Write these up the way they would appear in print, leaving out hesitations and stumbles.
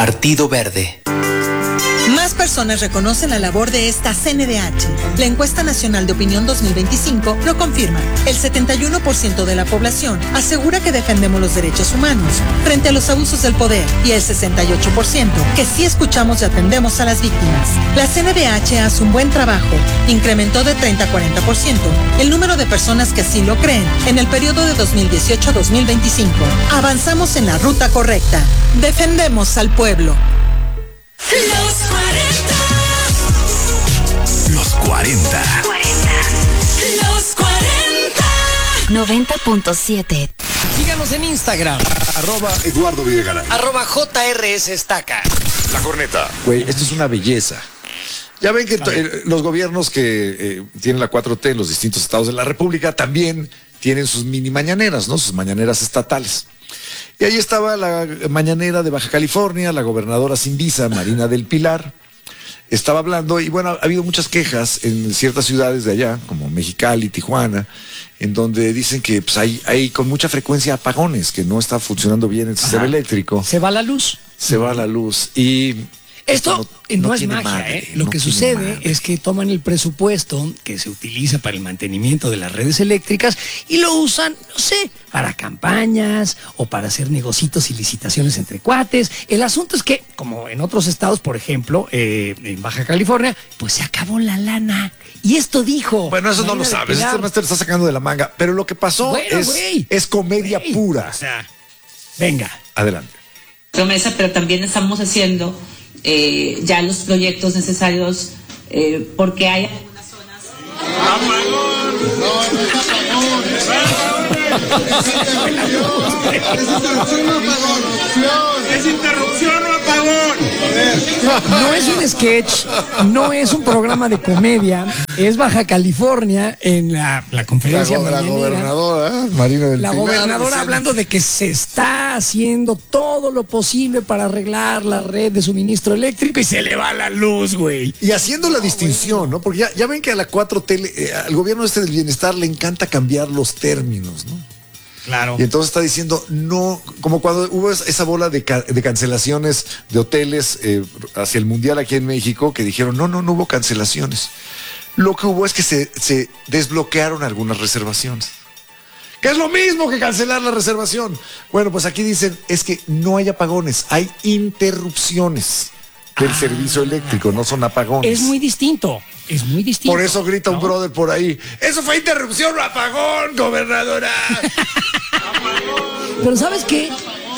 Partido Verde. Más personas reconocen la labor de esta CNDH. La encuesta nacional de opinión 2025 lo confirma. El 71% de la población asegura que defendemos los derechos humanos frente a los abusos del poder y el 68% que sí escuchamos y atendemos a las víctimas. La CNDH hace un buen trabajo. Incrementó de 30 a 40% el número de personas que así lo creen en el periodo de 2018 a 2025. Avanzamos en la ruta correcta. Defendemos al pueblo. Los 40. Los 40. Los 40. 90.7. Síganos en Instagram. @Eduardo Videgaray. @JRS Estaca. La Corneta. Güey, esto es una belleza. Ya ven que los gobiernos que tienen la 4T en los distintos estados de la República también tienen sus mini mañaneras, ¿no? Sus mañaneras estatales. Y ahí estaba la mañanera de Baja California, la gobernadora sin visa, Marina del Pilar, estaba hablando y bueno, ha habido muchas quejas en ciertas ciudades de allá, como Mexicali, Tijuana, en donde dicen que pues, hay con mucha frecuencia apagones, que no está funcionando bien el sistema eléctrico. Se va la luz. Se va la luz y... Esto no es tiene magia, madre, Lo no que tiene sucede madre. es que toman el presupuesto que se utiliza para el mantenimiento de las redes eléctricas y lo usan, no sé, para campañas o para hacer negocitos y licitaciones entre cuates. El asunto es que, como en otros estados, por ejemplo, en Baja California, pues se acabó la lana. Y esto dijo... Bueno, eso no lo sabes, este máster está sacando de la manga, pero lo que pasó Bueno, es comedia pura. O sea, venga. Adelante. Promesa, pero también estamos haciendo ya los proyectos necesarios porque hay algunas zonas. ¿Es interrupción o apagón? No es un sketch, no es un programa de comedia, es Baja California en la conferencia La mañanera. gobernadora, Marina del La Pilar, gobernadora diciendo- hablando de que se está haciendo todo lo posible para arreglar la red de suministro eléctrico y se le va la luz, güey. Y haciendo la distinción, ¿no? Porque ya ven que a la 4T, al gobierno del bienestar le encanta cambiar los términos, ¿no? Claro. Y entonces está diciendo, no, como cuando hubo esa bola de cancelaciones de hoteles hacia el Mundial aquí en México, que dijeron, no hubo cancelaciones. Lo que hubo es que se desbloquearon algunas reservaciones. Que es lo mismo que cancelar la reservación. Bueno, pues aquí dicen, es que no hay apagones, hay interrupciones del servicio eléctrico, no son apagones. Es muy distinto. Es muy distinto. Por eso grita un brother por ahí. Eso fue interrupción o apagón, gobernadora. Pero ¿sabes qué?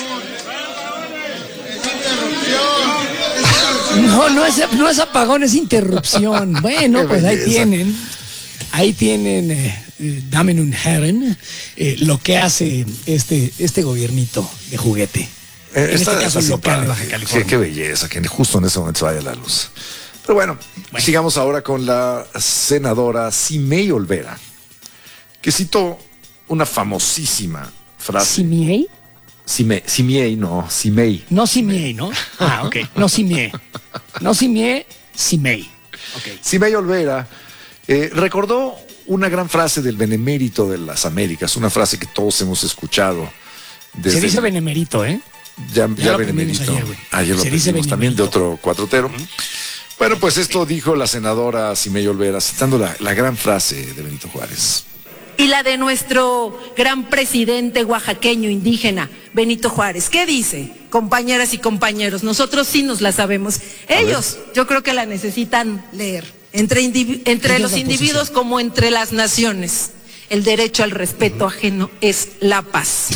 No es apagón, es interrupción. Bueno, Qué pues belleza. ahí tienen, Damen und Herren, lo que hace este gobiernito de juguete. En este caso local de Baja California. Qué belleza, que justo en ese momento se vaya la luz. Pero bueno, sigamos ahora con la senadora Simei Olvera, que citó una famosísima frase. ¿Simiei? Simei, no, Simei. No Simiei, ¿no? Ah, ok. No Simiei. No Simiei, Simei. Ok. Simei Olvera recordó una gran frase del benemérito de las Américas, una frase que todos hemos escuchado. Se dice benemérito, ¿eh? Ya lo aprendimos benemérito. ayer, güey. Ayer lo Se dice aprendimos también de benemérito. otro cuatrotero. Bueno, pues esto dijo la senadora Simei Olvera, citando la gran frase de Benito Juárez. Y la de nuestro gran presidente oaxaqueño indígena, Benito Juárez. ¿Qué dice? Compañeras y compañeros, nosotros sí nos la sabemos. Ellos, yo creo que la necesitan leer. Entre los individuos como entre las naciones. El derecho al respeto ajeno es la paz.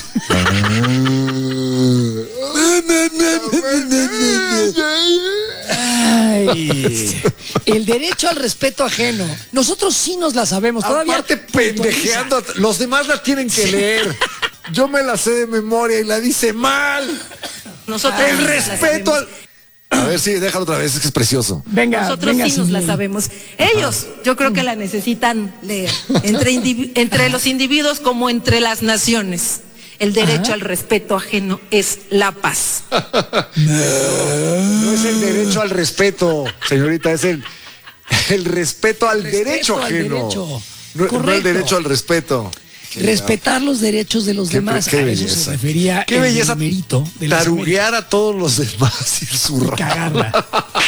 Ay, el derecho al respeto ajeno. Nosotros sí nos la sabemos. Todavía Aparte pendejeando, los demás la tienen que leer. Yo me la sé de memoria y la dice mal. Nosotros El sí nos la respeto sabemos. A ver, sí, déjalo otra vez, es que es precioso. Venga, Nosotros venga, sí nos la Simiei. sabemos. Ellos, yo creo que la necesitan leer. Entre los individuos como entre las naciones. El derecho al respeto ajeno es la paz. No es el derecho al respeto, señorita, es el respeto al derecho al ajeno. derecho. No el Correcto. derecho al respeto. respetar los derechos de los demás. Qué a belleza. eso se refería Qué el belleza numerito de las taruguear a todos los demás y Américas. zurrar. Cagarla.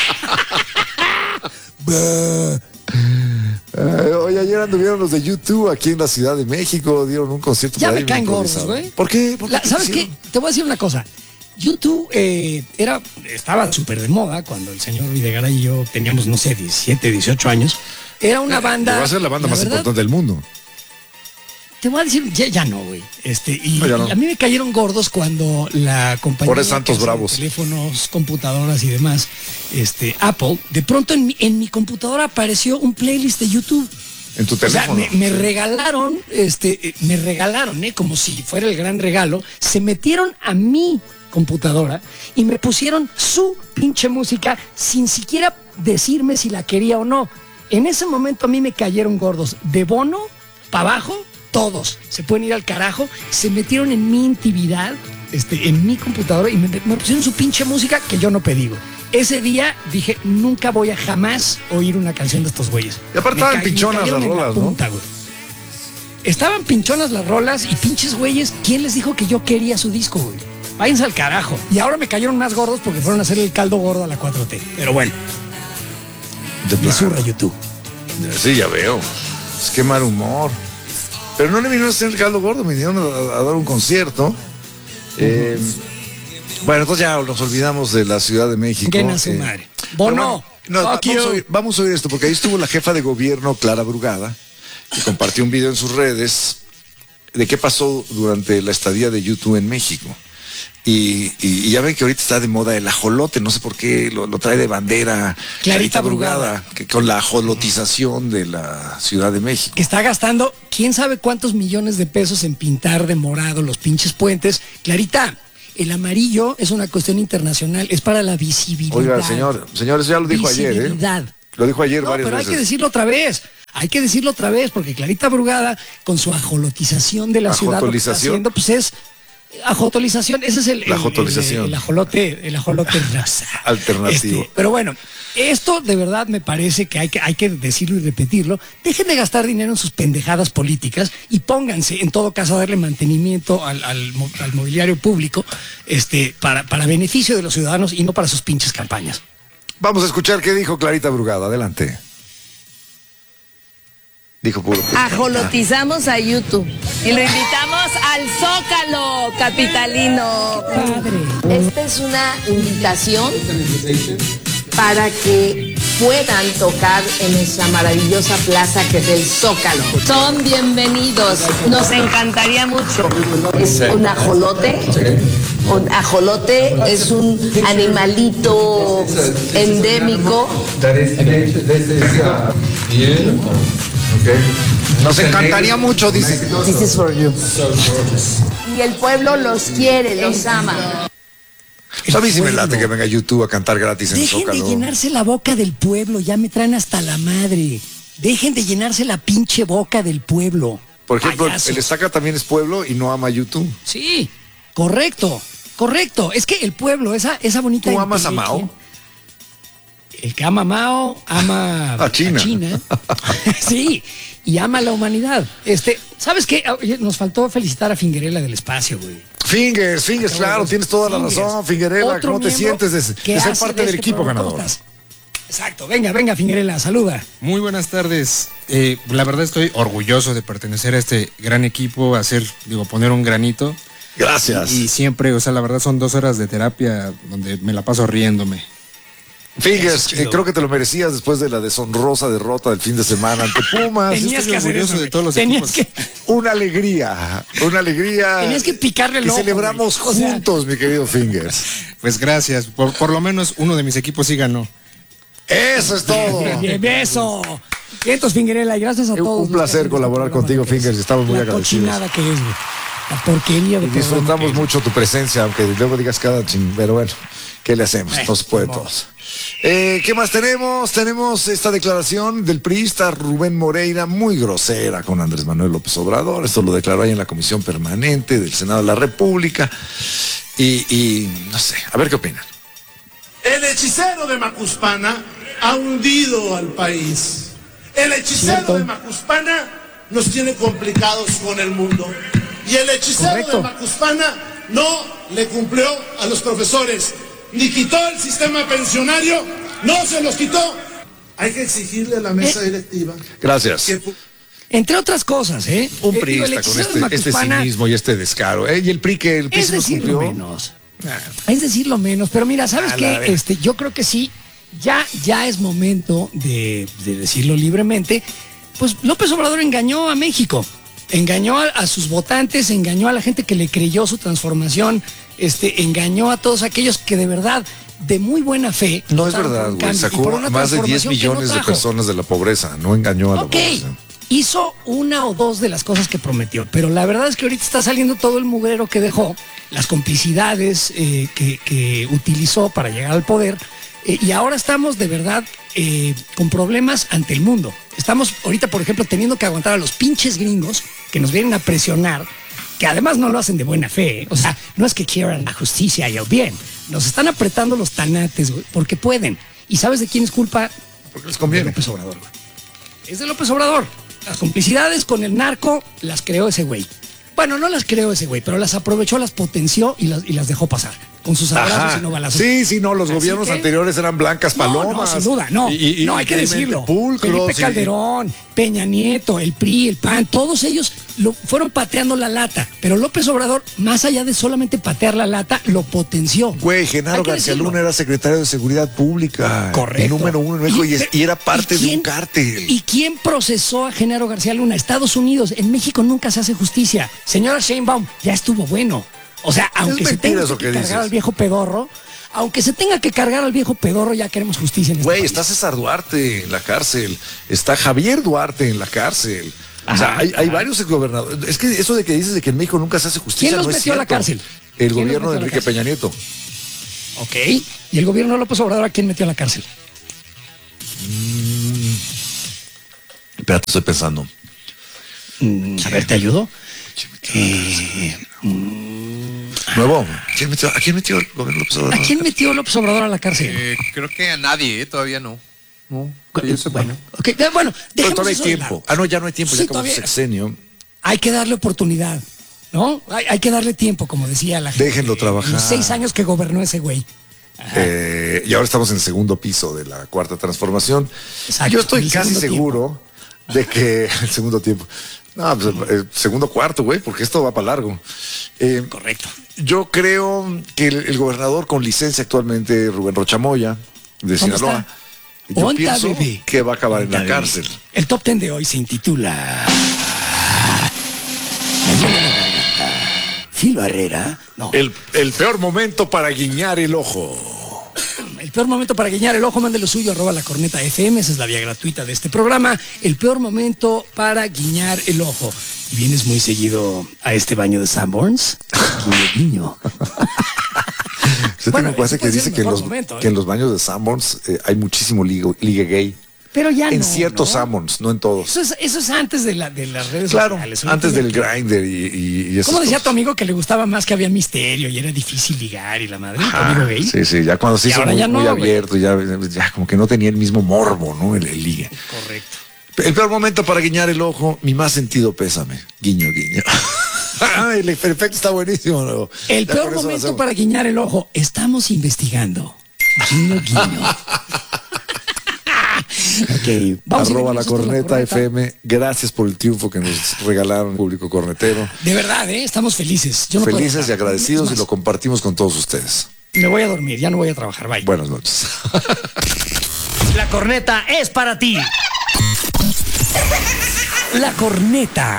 Oye, ayer anduvieron los de YouTube aquí en la Ciudad de México, dieron un concierto. Ya por me ahí caen improvisado. gordos, güey. ¿Por qué? ¿Sabes qué? Te voy a decir una cosa. YouTube estaba súper de moda cuando el señor Videgaray y yo teníamos, no sé, 17, 18 años. Era una banda. Va a ser la banda más verdad, importante del mundo. Te voy a decir, ya no, güey. No, ya no. Y a mí me cayeron gordos cuando la compañía Ahora es Santos que hace Bravos. teléfonos, computadoras y demás, Apple, de pronto en mi computadora apareció un playlist de YouTube. En tu O sea, teléfono. me regalaron, como si fuera el gran regalo, se metieron a mi computadora y me pusieron su pinche música sin siquiera decirme si la quería o no. En ese momento a mí me cayeron gordos. De Bono para abajo, todos. Se pueden ir al carajo. Se metieron en mi intimidad, en mi computadora y me pusieron su pinche música que yo no pedí, güey. Ese día dije, nunca voy a jamás oír una canción de estos güeyes. Y aparte estaban pinchonas las rolas, ¿no? Güey. Estaban pinchonas las rolas y pinches güeyes, ¿quién les dijo que yo quería su disco, güey? Váyanse al carajo. Y ahora me cayeron más gordos porque fueron a hacer el caldo gordo a la 4T. Pero bueno, me zurra YouTube. Sí, ya veo. Es que mal humor. Pero no le vinieron a hacer el caldo gordo, me vinieron a dar un concierto. Bueno, entonces ya nos olvidamos de la Ciudad de México. ¿Quién a su madre? Bono. Vamos a oír esto, porque ahí estuvo la jefa de gobierno, Clara Brugada, que compartió un video en sus redes de qué pasó durante la estadía de YouTube en México. Y ya ven que ahorita está de moda el ajolote, no sé por qué lo trae de bandera Clarita Brugada, que con la ajolotización de la Ciudad de México. Que está gastando quién sabe cuántos millones de pesos en pintar de morado los pinches puentes. Clarita, el amarillo es una cuestión internacional, es para la visibilidad. Oiga, señores, ya lo dijo ayer, Visibilidad. Lo dijo ayer varias pero veces. hay que decirlo otra vez. Hay que decirlo otra vez, porque Clarita Brugada, con su ajolotización de la ciudad, lo que está haciendo, pues es ajotolización. Ese es el ajolote rosa. Alternativo. Pero bueno, esto de verdad me parece que hay que decirlo y repetirlo. Dejen de gastar dinero en sus pendejadas políticas y pónganse, en todo caso, a darle mantenimiento al mobiliario público, para beneficio de los ciudadanos y no para sus pinches campañas. Vamos a escuchar qué dijo Clarita Brugada. Adelante. Dijo puro. Ajolotizamos a YouTube y lo invitamos al Zócalo capitalino. Padre. Esta es una invitación para que puedan tocar en nuestra maravillosa plaza que es el Zócalo. Son bienvenidos, nos encantaría mucho. Es un ajolote. Un ajolote es un animalito endémico. Nos encantaría mucho, dice. This is for you. Y el pueblo los quiere, los ama. A mí sí me late que venga YouTube a cantar gratis en Dejen Zócalo. de llenarse la boca del pueblo, ya me traen hasta la madre. Dejen de llenarse la pinche boca del pueblo. Por ejemplo, Payasos. el Estaca también es pueblo y no ama YouTube. Sí, correcto. Es que el pueblo, esa bonita... ¿Tú amas a entelequia, Mao? El que ama a Mao, ama A China. Sí, y ama a la humanidad. ¿Sabes qué? Oye, nos faltó felicitar a Fingerella del espacio, güey. Fingers, claro, tienes toda la Fingers. razón, Fingerella. Otro ¿Cómo te miembro sientes de que ser hace parte de del este equipo programa? ganador? ¿Cómo estás? Exacto, venga, Fingerella, saluda. Muy buenas tardes. La verdad estoy orgulloso de pertenecer a este gran equipo, poner un granito. Gracias. Y siempre, la verdad son 2 horas de terapia donde me la paso riéndome. Fingers, creo que te lo merecías después de la deshonrosa derrota del fin de semana ante Pumas. Tenías que hacer orgulloso eso, de todos los Tenías equipos. Una alegría. Tenías que picarle el que ojo, celebramos güey. O sea, juntos, mi querido Fingers. Pues gracias. Por lo menos uno de mis equipos sí ganó. Eso es todo. Bien, beso. Vientos, Fingerella, y gracias a todos. Un placer colaborar contigo, Fingers. Estamos muy agradecidos. La cochinada que es, güey. La porquería de Disfrutamos programa que es. mucho tu presencia, aunque luego digas cada ching, pero bueno, ¿qué le hacemos? No se puede todos. ¿Qué más tenemos? Tenemos esta declaración del priista Rubén Moreira, muy grosera con Andrés Manuel López Obrador. Esto lo declaró ahí en la Comisión Permanente del Senado de la República. Y no sé, a ver qué opinan. El hechicero de Macuspana ha hundido al país. El hechicero de Macuspana nos tiene complicados con el mundo. Y el hechicero Correcto. de Macuspana no le cumplió a los profesores, ni quitó el sistema pensionario, no se los quitó. Hay que exigirle a la mesa directiva. Gracias. que Entre otras cosas, ¿eh? Un Digo, el priista con hechicero de este Macuspana cinismo y este descaro. Y el PRI que el PRI es se nos decirlo cumplió. menos. Es decirlo menos, pero mira, ¿sabes A qué? la vez. Yo creo que sí, ya es momento de decirlo libremente. Pues López Obrador engañó a México, engañó a sus votantes, engañó a la gente que le creyó su transformación, engañó a todos aquellos que de verdad, de muy buena fe. No es votaron por verdad, un güey. cambio y por Sacó una más de 10 transformación que no millones de trajo. personas de la pobreza. No engañó a la Ok, pobreza. hizo una o dos de las cosas que prometió, pero la verdad es que ahorita está saliendo todo el mugrero que dejó, las complicidades que utilizó para llegar al poder, y ahora estamos de verdad con problemas ante el mundo. Estamos ahorita, por ejemplo, teniendo que aguantar a los pinches gringos que nos vienen a presionar, que además no lo hacen de buena fe, ¿eh? O sea, no es que quieran la justicia y el bien, nos están apretando los tanates, güey, porque pueden. ¿Y sabes de quién es culpa? Porque les De conviene. López Obrador, güey. Es de López Obrador. Las complicidades con el narco las creó ese güey. Bueno, no las creó ese güey, pero las aprovechó, las potenció y las dejó pasar. Con sus abrazos Ajá. y no balazos. Sí, no, los Así gobiernos que- anteriores eran blancas palomas. No, sin duda, no. No, hay que decirlo. Pulcros, Felipe Calderón, Peña Nieto, el PRI, el PAN, todos ellos fueron pateando la lata. Pero López Obrador, más allá de solamente patear la lata, lo potenció. Güey, Hay Genaro que García decirlo. Luna era secretario de Seguridad Pública. Correcto. El número uno en México y era parte de un cártel. ¿Y quién procesó a Genaro García Luna? Estados Unidos. En México nunca se hace justicia. Señora Sheinbaum, ya estuvo bueno. O sea, aunque se mentira tenga eso que que cargar dices. al viejo pedorro, ya queremos justicia en este Güey, país. está César Duarte en la cárcel. Está Javier Duarte en la cárcel. O sea, hay varios exgobernadores. Es que eso de que dices de que en México nunca se hace justicia. ¿Quién los no es metió a la cierto. cárcel? El ¿Quién los gobierno de metió a la Enrique cárcel? Peña Nieto. Ok. ¿Y el gobierno de López Obrador a quién metió a la cárcel? Espérate, estoy pensando. A ver, ¿te ayudo? Nuevo. ¿A quién metió el gobierno de López Obrador? ¿A quién metió López Obrador a la cárcel? Creo que a nadie, todavía no. No, que yo sepa, Bueno, no. ok, bueno, Pero dejemos todavía hay eso de tiempo. lado. Ah, no, ya no hay tiempo. Sí, Ya acabó su todavía- sexenio. Hay que darle oportunidad, ¿no? Hay que darle tiempo, como decía la gente. Déjenlo trabajar. Los 6 años que gobernó ese güey. Y ahora estamos en el segundo piso de la cuarta transformación. Exacto, Yo estoy el casi segundo seguro de que el segundo tiempo. No, pues el segundo cuarto, güey, porque esto va para largo. Correcto. Yo creo que el gobernador con licencia actualmente, Rubén Rochamoya, de ¿Dónde Sinaloa, está? yo Onta, pienso bebé. que va a acabar en la Onta, bebé. cárcel. El top 10 de hoy se intitula Phil Barrera. No. El peor momento para guiñar el ojo. El peor momento para guiñar el ojo, mande lo suyo, @lacorneta_fm, esa es la vía gratuita de este programa. El peor momento para guiñar el ojo. ¿Y vienes muy seguido a este baño de Sanborns? Guiño, guiño. Usted Bueno, tiene un cuate ese que puede dice ser que el en, mejor los, momento, ¿eh? que en los baños de Sanborns hay muchísimo ligue gay. Pero ya En no, ciertos ¿no? Sanborns, no en todos. Eso es antes de las redes Claro, sociales. antes Ahorita del ya- grinder y eso. ¿Cómo decía tu amigo que le gustaba más que había misterio y era difícil ligar y la madre? ¿Tu amigo gay? Sí, ya cuando se Y hizo ahora muy, ya no, muy güey. abierto, ya como que no tenía el mismo morbo, ¿no? El ligue. Correcto. El peor momento para guiñar el ojo, mi más sentido pésame. Guiño, guiño. Ay, el efecto está buenísimo, ¿no? El Ya peor con eso lo momento hacemos. para guiñar el ojo. Estamos investigando. Guiño, guiño. Ok, vamos a ir Arroba con la nosotros corneta FM. Gracias por el triunfo que nos regalaron, público cornetero. De verdad, estamos felices. Yo no puedo Felices y dejar. agradecidos Es y más, lo compartimos con todos ustedes. Me voy a dormir, ya no voy a trabajar. Bye. Buenas noches. La corneta es para ti. La corneta.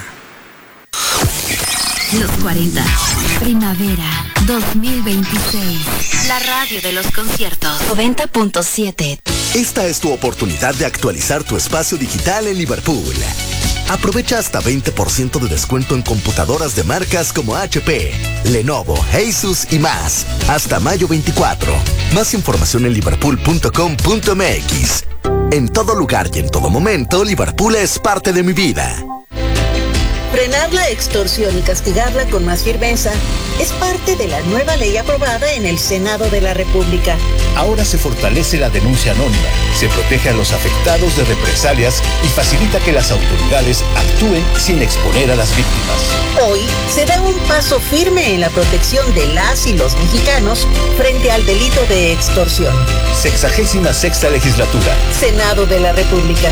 Los 40. Primavera 2026. La radio de los conciertos. 90.7. Esta es tu oportunidad de actualizar tu espacio digital en Liverpool. Aprovecha hasta 20% de descuento en computadoras de marcas como HP, Lenovo, Asus y más. Hasta mayo 24. Más información en Frenar la extorsión y castigarla con más firmeza es parte de la nueva ley aprobada en el Senado de la República. Ahora se fortalece la denuncia anónima, se protege a los afectados de represalias y facilita que las autoridades actúen sin exponer a las víctimas. Hoy se da un paso firme en la protección de las y los mexicanos frente al delito de extorsión. 66ª Legislatura. Senado de la República.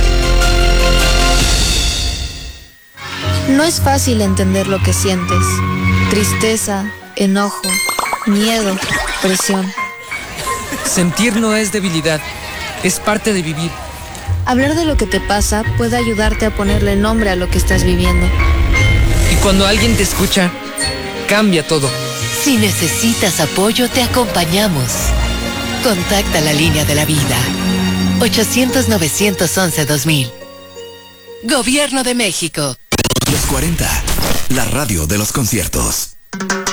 No es fácil entender lo que sientes. Tristeza, enojo, miedo, presión. Sentir no es debilidad, es parte de vivir. Hablar de lo que te pasa puede ayudarte a ponerle nombre a lo que estás viviendo. Y cuando alguien te escucha, cambia todo. Si necesitas apoyo, te acompañamos. Contacta la línea de la vida. 800-911-2000. Gobierno de México. Los 40, la radio de los conciertos.